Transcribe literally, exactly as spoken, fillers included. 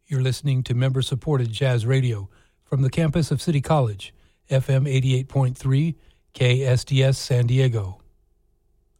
You're listening to member-supported jazz radio from the campus of City College, F M eighty-eight point three, K S D S San Diego.